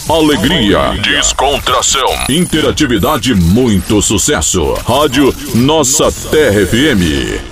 alegria, descontração, interatividade, muito sucesso. Rádio Nossa Terra FM.